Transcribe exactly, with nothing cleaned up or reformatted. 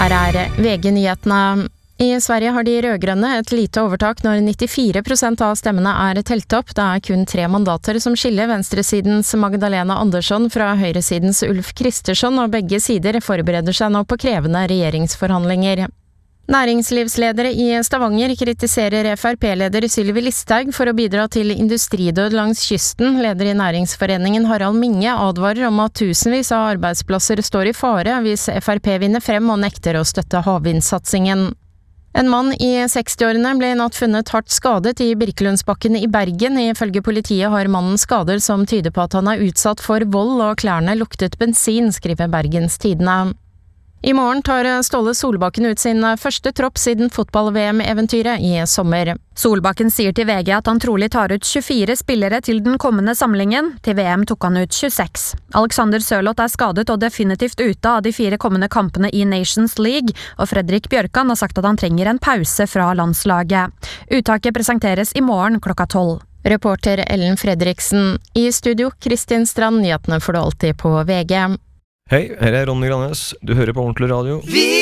Her er V G-nyhetene. I Sverige har de rødgrønne et lite overtak når nittifire prosent av stemmene er telt opp. Det er kun tre mandater som skiller venstresidens Magdalena Andersson fra høyresidens Ulf Kristersson, og begge sider forbereder seg nå på krevende regjeringsforhandlinger. Næringslivsledere i Stavanger kritiserer F R P-leder Sylvi Listhaug for å bidra til industridød langs kysten. Leder i Næringsforeningen Harald Minge advarer om at tusenvis av arbeidsplasser står i fare hvis F R P vinner frem og nekter å støtte havvindsatsingen. En mann i sekstiårene ble i natt funnet hardt skadet i Birkelundsbakken i Bergen. Ifølge politiet har mannen skader som tyder på at han er utsatt for vold, og klærne luktet bensin, skriver Bergens Tidende. I morgen tar Ståle Solbakken ut sin første tropp siden fotball-V M-eventyret i sommer. Solbakken sier til V G at han trolig tar ut tjuefire spillere til den kommende samlingen. Til V M tok han ut tjueseks. Alexander Sørloth er skadet og definitivt ute av de fire kommende kampene i Nations League, og Fredrik Bjørkan har sagt at han trenger en pause fra landslaget. Uttaket presenteres i morgen klokka tolv. Reporter Ellen Fredriksen. I studio, Kristin Strand. Nyhetene får du alltid på V G. Hei, her er Ronny Grannes. Du hører på Ordentlig Radio. Vi